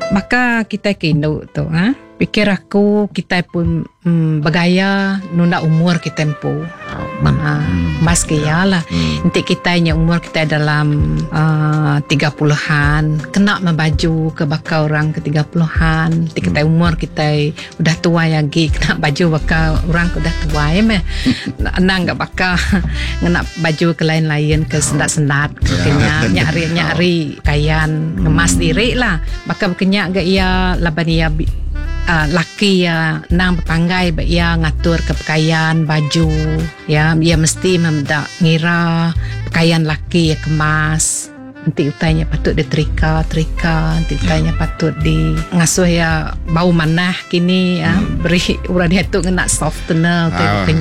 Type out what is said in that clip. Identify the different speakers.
Speaker 1: Maka kita kena tu fikir aku kita pun bergaya nunda umur kita pun mas kaya lah. Nanti kita yang umur kita dalam 30-an kena membaju ke bakal orang ke 30-an. Nanti kita umur kita udah tua lagi kena baju bakal orang udah tua meh. Nang gak bakal kena baju ke lain-lain ke sendat-sendat kena nyari kayan ngemas diri lah. Bakal kenya gak ia laban ia laki ya nang berpanggai ia ngatur ke pakaian baju ya ia mesti memdak ngira pakaian laki ya kemas. Nanti utanya patut ditrika nanti utanya patut di ngasuh ya bau manah kini ya beri urang itu kena softener ke